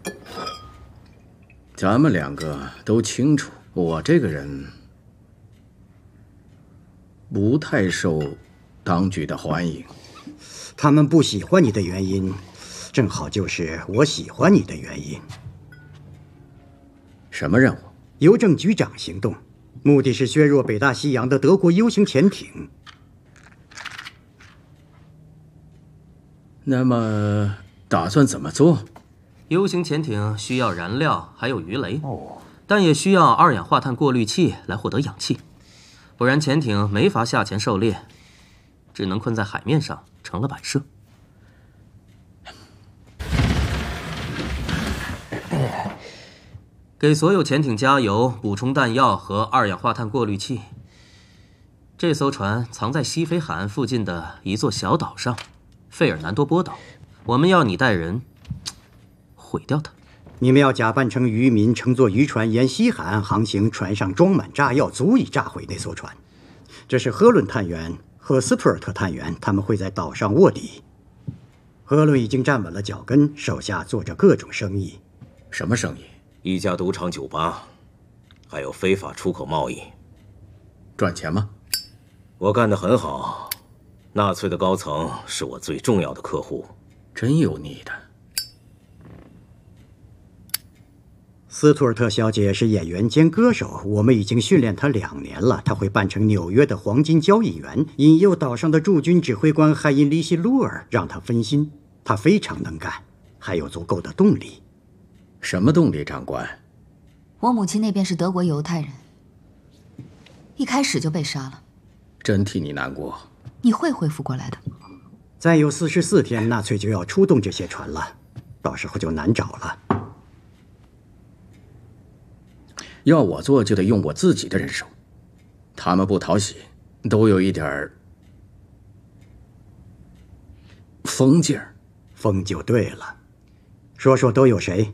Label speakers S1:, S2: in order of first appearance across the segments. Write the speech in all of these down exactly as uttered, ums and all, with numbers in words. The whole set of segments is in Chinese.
S1: 咱们两个都清楚，我这个人不太受当局的欢迎。
S2: 他们不喜欢你的原因，正好就是我喜欢你的原因。
S1: 什么任务？
S2: 邮政局长行动，目的是削弱北大西洋的德国 U 型潜艇。
S1: 那么打算怎么做？
S3: U 型潜艇需要燃料，还有鱼雷，但也需要二氧化碳过滤器来获得氧气，不然潜艇没法下潜狩猎，只能困在海面上，成了摆设。给所有潜艇加油，补充弹药和二氧化碳过滤器。这艘船藏在西非海岸附近的一座小岛上，费尔南多波岛。我们要你带人。 毁掉它！
S2: 你们要假扮成渔民，乘坐渔船沿西海岸航行，船上装满炸药，足以炸毁那艘船。这是赫伦探员和斯图尔特探员，他们会在岛上卧底。赫伦已经站稳了脚跟，手下做着各种生意。
S1: 什么生意？
S4: 一家赌场、酒吧，还有非法出口贸易。
S1: 赚钱吗？
S4: 我干得很好，纳粹的高层是我最重要的客户。
S1: 真有你的！
S2: 斯图尔特小姐是演员兼歌手，我们已经训练她两年了。她会扮成纽约的黄金交易员，引诱岛上的驻军指挥官海因里希·鲁尔，让他分心。她非常能干，还有足够的动力。
S1: 什么动力，长官？
S5: 我母亲那边是德国犹太人，一开始就被杀了。
S1: 真替你难过。
S5: 你会恢复过来的。
S2: 再有四十四天，纳粹就要出动这些船了，到时候就难找了。
S1: 要我做，就得用我自己的人手。他们不讨喜，都有一点儿疯劲儿。
S2: 疯就对了。说说都有谁？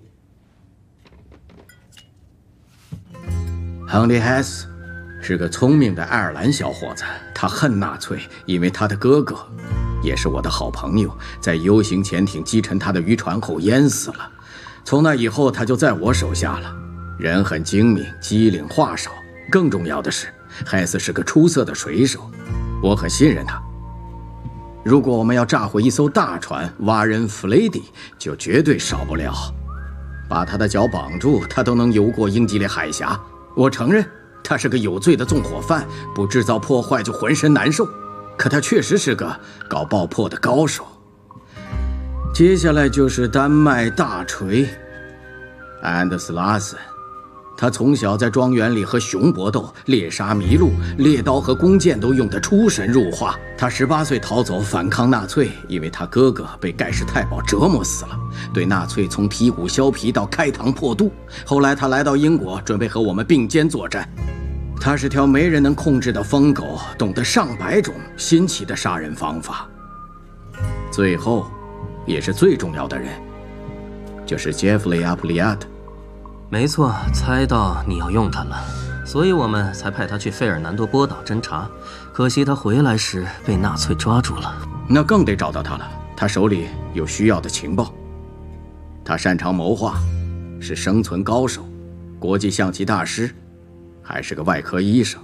S1: 亨利·海斯是个聪明的爱尔兰小伙子，他恨纳粹，因为他的哥哥，也是我的好朋友，在 U 型潜艇击沉他的渔船后淹死了。从那以后，他就在我手下了。 人很精明，机灵，话少。更重要的是，海斯是个出色的水手，我很信任他。如果我们要炸毁一艘大船，挖人弗雷迪就绝对少不了。把他的脚绑住，他都能游过英吉利海峡。我承认，他是个有罪的纵火犯，不制造破坏就浑身难受。可他确实是个搞爆破的高手。接下来就是丹麦大锤安德斯拉森。 他从小在庄园里和熊搏斗，猎杀麋鹿，猎刀和弓箭都用得出神入化。他十八岁逃走，反抗纳粹，因为他哥哥被盖世太保折磨死了。对纳粹从提骨削皮到开膛破肚。后来他来到英国，准备和我们并肩作战。他是条没人能控制的疯狗，懂得上百种新奇的杀人方法。最后，也是最重要的人，就是杰弗里·阿普利亚特。
S3: 没错，猜到你要用他了，所以我们才派他去费尔南多波岛侦查。可惜他回来时被纳粹抓住了，
S1: 那更得找到他了。他手里有需要的情报。他擅长谋划，是生存高手，国际象棋大师，还是个外科医生。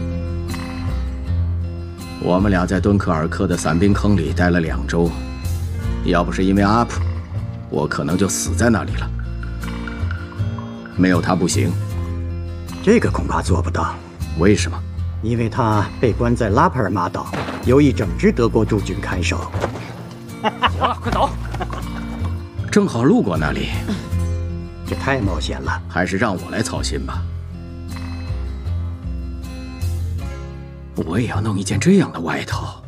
S1: 我们俩在敦刻尔克的伞兵坑里待了两周，要不是因为阿普，我可能就死在那里了。 没有他不行，
S2: 这个恐怕做不到。
S1: 为什么？
S2: 因为他被关在拉帕尔马岛，由一整支德国驻军看守。
S6: 行了，快走！
S1: 正好路过那里，
S2: 这太冒险了，
S1: 还是让我来操心吧。我也要弄一件这样的外套。